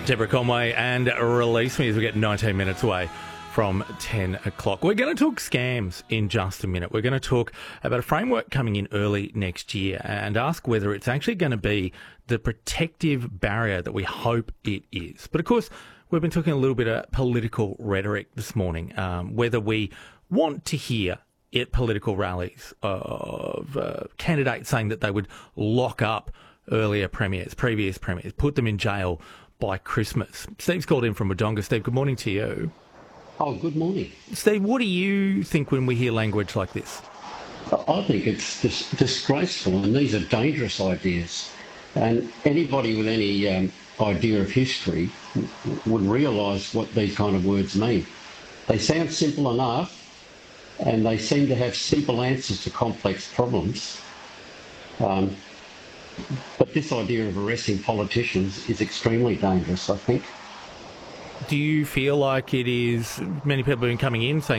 Deborah Conway and Release Me as we get 19 minutes away from 10 o'clock. We're going to talk scams in just a minute. We're going to talk about a framework coming in early next year and ask whether it's actually going to be the protective barrier that we hope it is. But of course, we've been talking a little bit about political rhetoric this morning, whether we want to hear at political rallies of candidates saying that they would lock up previous premiers, put them in jail by Christmas. Steve's called in from Wodonga. Steve, good morning to you. Oh, good morning. Steve, what do you think when we hear language like this? I think it's disgraceful, and these are dangerous ideas. And anybody with any idea of history would realise what these kind of words mean. They sound simple enough, and they seem to have simple answers to complex problems. But this idea of arresting politicians is extremely dangerous, I think. Do you feel like it is, many people have been coming in saying